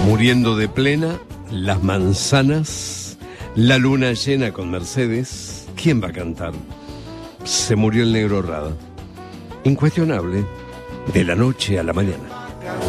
Muriendo de plena, Las manzanas, La luna llena con Mercedes. ¿Quién va a cantar? Se murió el Negro Rada. Incuestionable, de la noche a la mañana.